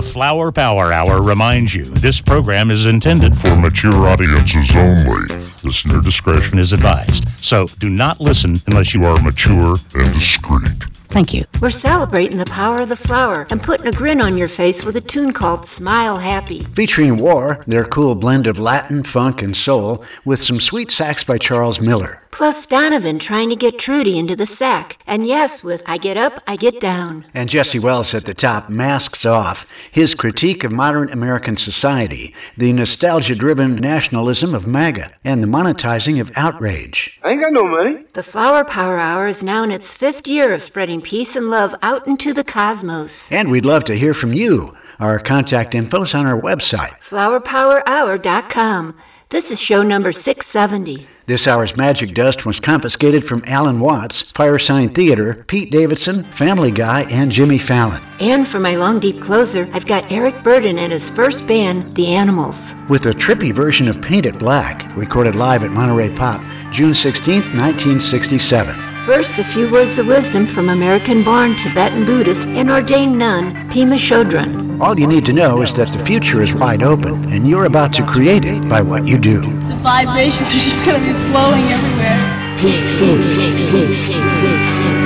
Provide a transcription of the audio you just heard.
The Flower Power Hour reminds you this program is intended for mature audiences only. Listener discretion is advised. So do not listen unless you are mature and discreet. Thank you. We're celebrating the power of the flower and putting a grin on your face with a tune called Smile Happy. Featuring War, their cool blend of Latin, funk, and soul, with some sweet sax by Charles Miller. Plus Donovan trying to get Trudy into the sack. And yes, with I Get Up, I Get Down. And Jesse Wells at the top, Masks Off, his critique of modern American society, the nostalgia-driven nationalism of MAGA, and the monetizing of outrage. I ain't got no money. The Flower Power Hour is now in its 5th year of spreading peace and love out into the cosmos. And we'd love to hear from you. Our contact info's on our website, flowerpowerhour.com. This is show number 670. This hour's Magic Dust was confiscated from Alan Watts, Firesign Theater, Pete Davidson, Family Guy, and Jimmy Fallon. And for my long deep closer, I've got Eric Burden and his first band, The Animals. With a trippy version of Paint It Black, recorded live at Monterey Pop, June 16, 1967. First, a few words of wisdom from American-born Tibetan Buddhist and ordained nun, Pema Chodron. All you need to know is that the future is wide open, and you're about to create it by what you do. The vibrations are just going to be flowing everywhere. Peace.